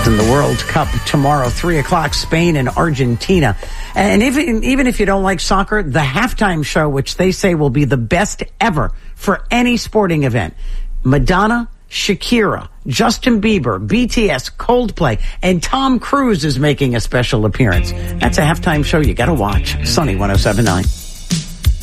In the World Cup tomorrow, 3 o'clock, Spain and Argentina. And even if you don't like soccer, the halftime show, which they say will be the best ever for any sporting event. Madonna, Shakira, Justin Bieber, BTS, Coldplay, and Tom Cruise is making a special appearance. That's a halftime show you got to watch. Sunny 107.9.